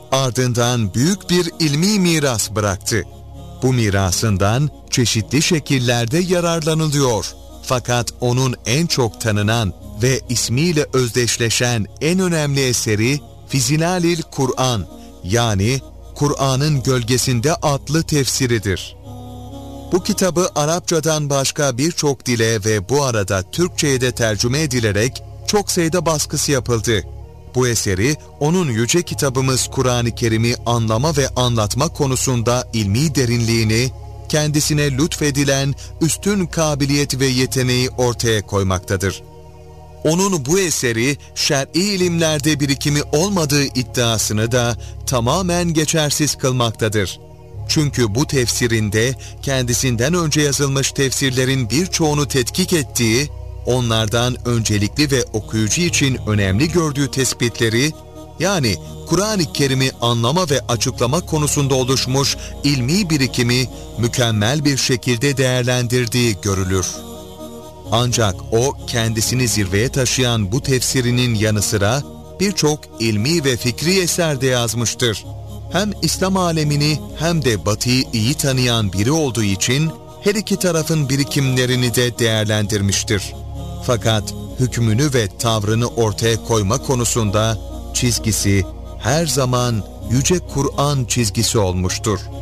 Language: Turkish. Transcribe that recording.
Ardından büyük bir ilmi miras bıraktı. Bu mirasından çeşitli şekillerde yararlanılıyor. Fakat onun en çok tanınan ve ismiyle özdeşleşen en önemli eseri Fizilalil Kur'an, yani Kur'an'ın Gölgesinde adlı tefsiridir. Bu kitabı Arapçadan başka birçok dile ve bu arada Türkçe'ye de tercüme edilerek çok sayıda baskısı yapıldı. Bu eseri onun yüce kitabımız Kur'an-ı Kerim'i anlama ve anlatma konusunda ilmi derinliğini, kendisine lütfedilen üstün kabiliyet ve yeteneği ortaya koymaktadır. Onun bu eseri şer'i ilimlerde birikimi olmadığı iddiasını da tamamen geçersiz kılmaktadır. Çünkü bu tefsirinde kendisinden önce yazılmış tefsirlerin birçoğunu tetkik ettiği, onlardan öncelikli ve okuyucu için önemli gördüğü tespitleri, yani Kur'an-ı Kerim'i anlama ve açıklama konusunda oluşmuş ilmi birikimi mükemmel bir şekilde değerlendirdiği görülür. Ancak o kendisini zirveye taşıyan bu tefsirinin yanı sıra birçok ilmi ve fikri eser de yazmıştır. Hem İslam alemini hem de Batı'yı iyi tanıyan biri olduğu için her iki tarafın birikimlerini de değerlendirmiştir. Fakat hükmünü ve tavrını ortaya koyma konusunda çizgisi her zaman Yüce Kur'an çizgisi olmuştur.